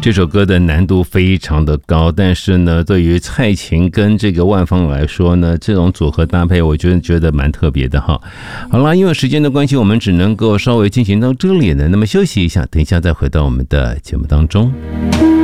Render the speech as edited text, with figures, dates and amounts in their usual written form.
这首歌的难度非常的高，但是呢，对于蔡琴跟这个万芳来说呢，这种组合搭配，我觉得蛮特别的哈。好啦，因为时间的关系，我们只能够稍微进行到这里了。那么休息一下，等一下再回到我们的节目当中。